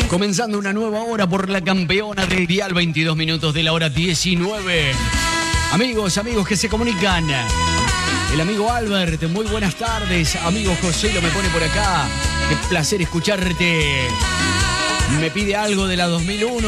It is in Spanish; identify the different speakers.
Speaker 1: Comenzando una nueva hora por la campeona del dial, 22 minutos de la hora 19. Amigos que se comunican. El amigo Albert, muy buenas tardes. Amigo José lo me pone por acá. Qué placer escucharte. Me pide algo de la 2001.